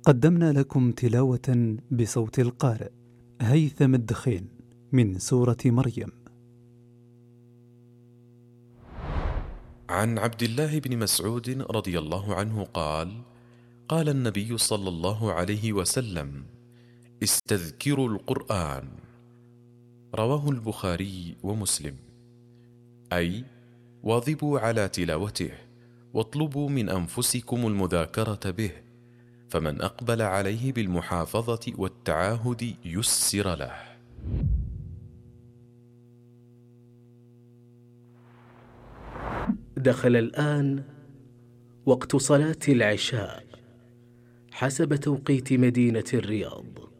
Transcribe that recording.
قدمنا لكم تلاوة بصوت القارئ هيثم الدخين من سورة مريم. عن عبد الله بن مسعود رضي الله عنه قال: قال النبي صلى الله عليه وسلم: استذكروا القرآن. رواه البخاري ومسلم. أي واظبوا على تلاوته، واطلبوا من أنفسكم المذاكرة به، فمن أقبل عليه بالمحافظة والتعاهد يسر له. دخل الآن وقت صلاة العشاء حسب توقيت مدينة الرياض.